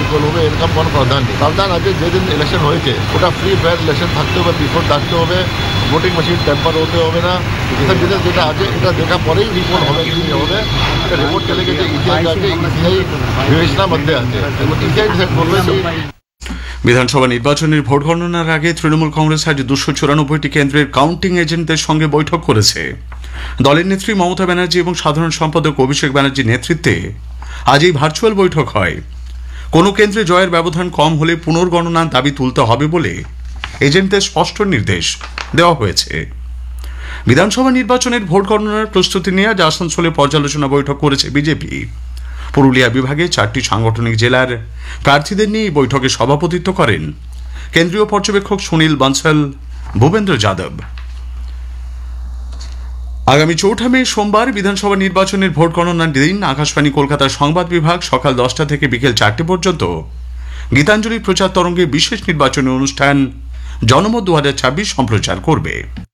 Equal হবে এরকম কোনো প্রাধান নেই। প্রাধান আছে যেদিন ইলেকশন হয়েছে ওটা ফ্রি ফেয়ার ইলেকশন থাকতে হবে, পিপল থাকতে হবে, ভোটিং মেশিন টেম্পার হতে হবে না, এসব জিনিস যেটা আছে এটা দেখা পরেই রিপোর্ট হবে কি হবে। এটা রিপোর্ট চলে গেছে ইসিআই কাছে, ইসিআই বিবেচনার মধ্যে আছে এবং ইসিআই ডিসাইড করবে। বিধানসভা নির্বাচনের ভোট গণনার আগে তৃণমূল কংগ্রেস আজ 294টি কেন্দ্রের কাউন্টিং এজেন্টদের সঙ্গে বৈঠক করেছে। দলের নেত্রী মমতা ব্যানার্জি এবং সাধারণ সম্পাদক অভিষেক ব্যানার্জির নেতৃত্বে আজ এই ভার্চুয়াল বৈঠক হয়। কোনো কেন্দ্রে জয়ের ব্যবধান কম হলে পুনর্গণনার দাবি তুলতে হবে বলে এজেন্টদের স্পষ্ট নির্দেশ দেওয়া হয়েছে। বিধানসভা নির্বাচনের ভোট গণনার প্রস্তুতি নিয়ে আজ আসানসোলে পর্যালোচনা বৈঠক করেছে বিজেপি। পুরুলিয়া বিভাগে 4টি সাংগঠনিক জেলার প্রার্থীদের নিয়ে বৈঠকে সভাপতিত্ব করেন কেন্দ্রীয় পর্যবেক্ষক সুনীল বানসাল, ভূপেন্দ্র যাদব। আগামী 4 মে সোমবার বিধানসভা নির্বাচনের ভোট গণনার দিন আকাশবাণী কলকাতার সংবাদ বিভাগ সকাল 10টা থেকে বিকেল 4টে পর্যন্ত গীতাঞ্জলি প্রচার তরঙ্গে বিশেষ নির্বাচনী অনুষ্ঠান জনমত 2026 সম্প্রচার করবে।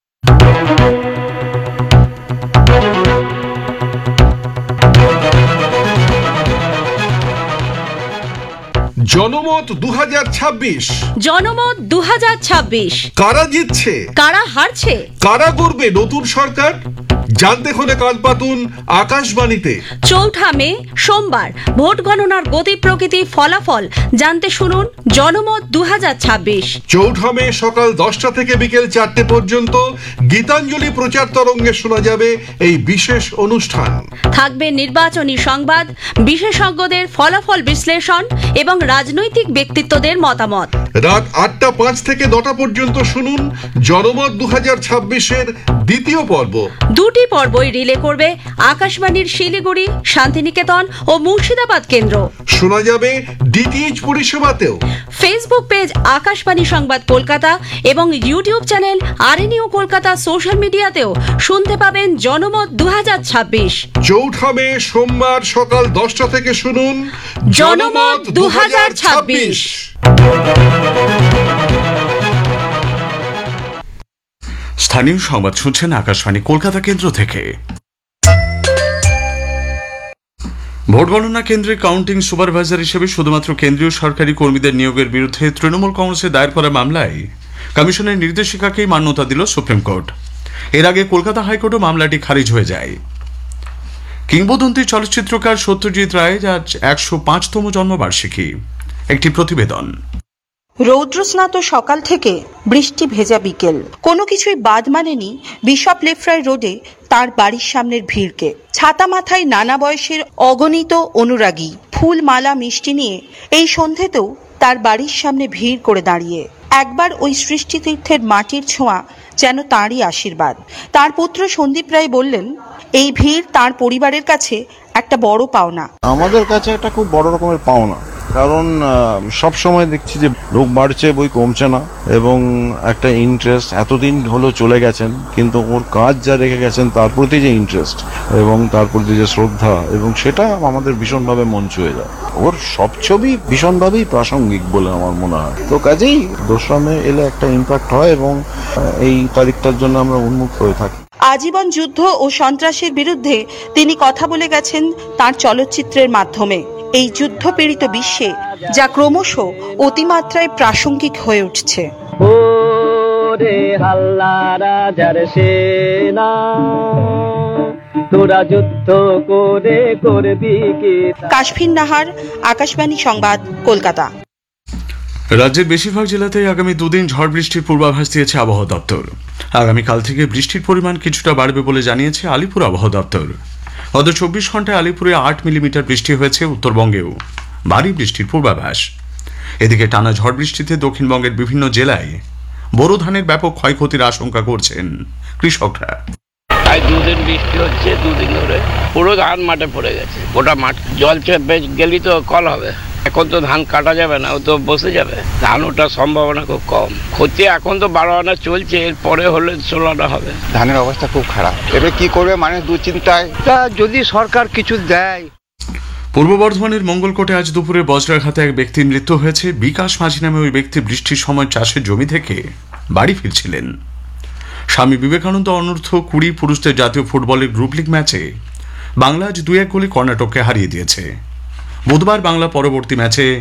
জনমত 2026। জনমত 2026। কারা জিতছে, কারা হারছে, কারা করবে নতুন সরকার, জানতে হলে কাল পাতুন আকাশবাণীতে। 4 মে সোমবার ভোট গণনার গতি প্রকৃতি ফলাফল জানতে শুনুন জনমত 2026। 4 মে সকাল 10টা থেকে বিকেল 4টে পর্যন্ত গীতাঞ্জলি প্রচার তরঙ্গে শোনা যাবে এই বিশেষ অনুষ্ঠান। থাকবে নির্বাচনী সংবাদ, বিশেষজ্ঞদের ফলাফল বিশ্লেষণ এবং রাজনৈতিক ব্যক্তিত্বদের মতামত। রাত 8টা 5 থেকে 9টা পর্যন্ত শুনুন জনমত 2026-এর দ্বিতীয় পর্ব। দুটি পর্বই রিলে করবে আকাশবাণীর শিলিগুড়ি, শান্তিনিকেতন ও মুর্শিদাবাদ কেন্দ্র। শোনা যাবে ডিটিএইচ পরিষেবাতেও। ফেসবুক পেজ আকাশবাণী সংবাদ কলকাতা এবং ইউটিউব চ্যানেল আরএনইউ কলকাতা সোশ্যাল মিডিয়াতেও শুনতে পাবেন জনমত 2026। 4 মে সোমবার সকাল 10টা থেকে শুনুন জনমত 2026। স্থানীয় সংবাদ শুনছেন আকাশবাণী কলকাতা কেন্দ্র থেকে। ভোট গণনা কেন্দ্রে কাউন্টিং সুপারভাইজার হিসেবে শুধুমাত্র কেন্দ্রীয় সরকারি কর্মীদের নিয়োগের বিরুদ্ধে তৃণমূল কংগ্রেসে দায়ের করা মামলায় কমিশনের নির্দেশিকাকেই মান্যতা দিল সুপ্রিম কোর্ট। এর আগে কলকাতা হাইকোর্টও মামলাটি খারিজ হয়ে যায়। কিংবদন্তি চলচ্চিত্রকার সত্যজিৎ রায় আজ 105তম জন্মবার্ষিকী। একটি প্রতিবেদন। রৌদ্রস্নাত সকাল থেকে বৃষ্টি ভেজা বিকেল, কোনো কিছুই বাদ মানেনি বিশপ লেফ্রাই রোডে তার বাড়ির সামনের ভিড়কে। ছাতা মাথায় নানা বয়সের অগণিত অনুরাগী ফুল মালা মিষ্টি নিয়ে এই সন্ধেতেও তার বাড়ির সামনে ভিড় করে দাঁড়িয়ে। একবার ওই সৃষ্টিতীর্থের মাটির ছোঁয়া যেন তাঁরই আশীর্বাদ। তার পুত্র সন্দীপ রায় বললেন, এই ভিড় তার পরিবারের কাছে একটা বড় পাওনা। আমাদের কাছে একটা খুব বড় রকমের পাওনা, কারণ সব সময় দেখছি যে লোক বাড়ছে, বই কমছে না, এবং একটা ইন্টারেস্ট এতদিন হলো চলে গেছেন, কিন্তু ওর কাজ যা রেখে গেছেন তার প্রতি যে ইন্টারেস্ট এবং তার প্রতি যে শ্রদ্ধা, এবং সেটা আমাদের ভীষণভাবে মন ছুঁয়ে যায়। ওর সব ছবি ভীষণভাবেই প্রাসঙ্গিক বলে আমার মনে হয়। তো কাজেই 2রা মে এলে একটা ইম্প্যাক্ট হয় এবং এই তারিখটার জন্য আমরা উন্মুক্ত হয়ে থাকি। আজীবন যুদ্ধ ও সন্ত্রাসের বিরুদ্ধে তিনি কথা বলে গেছেন তার চলচ্চিত্রের মাধ্যমে। এই যুদ্ধপীড়িত বিশ্বে যা ক্রমশ অতিমাত্রায় প্রাসঙ্গিক হয়ে উঠছে। কাশফিন নাহার, আকাশবাণী সংবাদ, কলকাতা। রাজ্যের বেশিরভাগ জেলাতেই আগামী 2 দিন ঝড় বৃষ্টির পূর্বাভাস দিয়েছে আবহাওয়া দপ্তর। আগামীকাল থেকে বৃষ্টির পরিমাণ কিছুটা বাড়বে বলে জানিয়েছে আলিপুর আবহাওয়া দপ্তর। গত 24 ঘন্টায় আলিপুরে 8 মিলিমিটার বৃষ্টি হয়েছে। উত্তরবঙ্গেও ভারী বৃষ্টির পূর্বাভাস। এদিকে টানা ঝড় বৃষ্টিতে দক্ষিণবঙ্গের বিভিন্ন জেলায় বোরো ধানের ব্যাপক ক্ষয়ক্ষতির আশঙ্কা করছেন কৃষকরা। 2 দিন বৃষ্টি হচ্ছে, 2 দিন ধরে পুরো ধান মাঠে পড়ে গেছে। গোটা মাঠ জল চেপে গেলি তো কল হবে। এখন তো ধান কাটা যাবে না, ও তো বসে যাবে। ধান ওঠার সম্ভাবনা খুব কম। ক্ষতি এখন তো 12 আনা চলছে, এরপরে হলে 16 আনা হবে। ধানের অবস্থা খুব খারাপ। এবার কি করবে মানুষ দুশ্চিন্তায়। যদি সরকার কিছু দেয়। পূর্ব বর্ধমানের মঙ্গলকোটে আজ দুপুরে বজ্রাঘাতে এক ব্যক্তির মৃত্যু হয়েছে। বিকাশ মাঝি নামে ওই ব্যক্তি বৃষ্টির সময় চাষের জমি থেকে বাড়ি ফিরছিলেন। স্বামী বিবেকানন্দ অনূর্ধ্ব 20 পুরুষদের জাতীয় ফুটবলের গ্রুপ লিগ ম্যাচে বাংলা আজ 2-1 গোলে কর্ণাটককে হারিয়ে দিয়েছে। বুধবার বাংলা পরবর্তী ম্যাচে